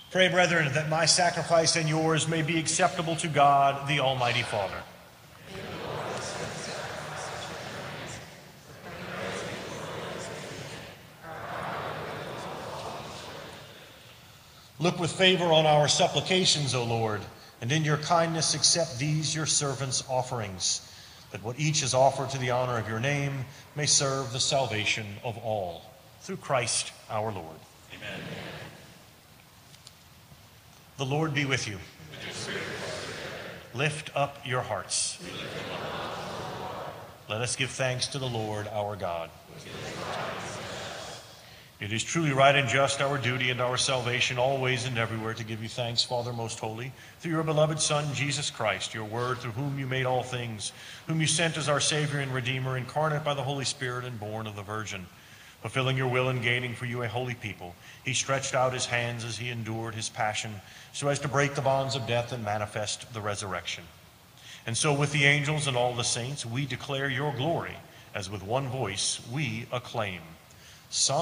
Pray, brethren, that my sacrifice and yours may be acceptable to God, the Almighty Father. Look with favor on our supplications, O Lord, and in your kindness accept these your servants' offerings, that what each has offered to the honor of your name may serve the salvation of all. Through Christ our Lord. Amen. The Lord be with you. With your spirit. Lift up your hearts. Let us give thanks to the Lord our God. It is truly right and just, our duty and our salvation, always and everywhere, to give you thanks, Father most holy, through your beloved Son, Jesus Christ, your word, through whom you made all things, whom you sent as our Savior and Redeemer, incarnate by the Holy Spirit and born of the Virgin. Fulfilling your will and gaining for you a holy people, he stretched out his hands as he endured his passion, so as to break the bonds of death and manifest the resurrection. And so with the angels and all the saints, we declare your glory, as with one voice we acclaim. Psalm